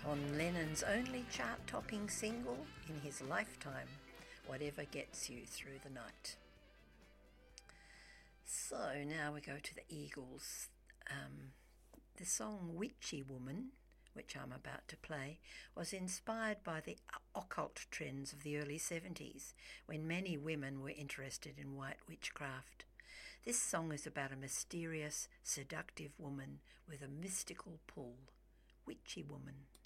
John Lennon's only chart-topping single in his lifetime, Whatever Gets You Through the Night. So now we go to the Eagles. The song Witchy Woman, which I'm about to play, was inspired by the occult trends of the early 70s, when many women were interested in white witchcraft. This song is about a mysterious, seductive woman with a mystical pull. Witchy Woman.